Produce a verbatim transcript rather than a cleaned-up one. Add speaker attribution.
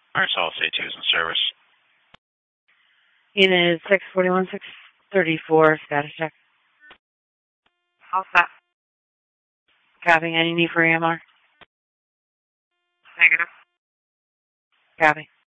Speaker 1: All right, Solid State two is in service.
Speaker 2: Unit six forty-one, six thirty-four, status check.
Speaker 3: All set.
Speaker 2: Copy. Any need for E M R?
Speaker 3: Negative.
Speaker 2: Copy.